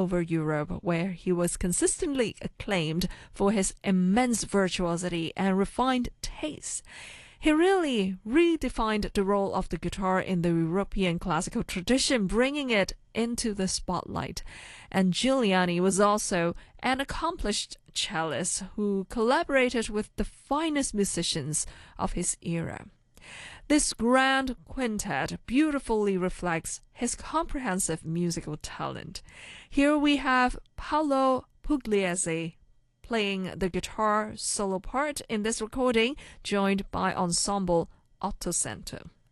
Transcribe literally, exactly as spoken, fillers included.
over Europe, where he was consistently acclaimed for his immense virtuosity and refined taste. He really redefined the role of the guitar in the European classical tradition, bringing it into the spotlight. And Giuliani was also an accomplished cellist who collaborated with the finest musicians of his era. This grand quintet beautifully reflects his comprehensive musical talent. Here we have Paolo Pugliese playing the guitar solo part in this recording, joined by ensemble Ottocento.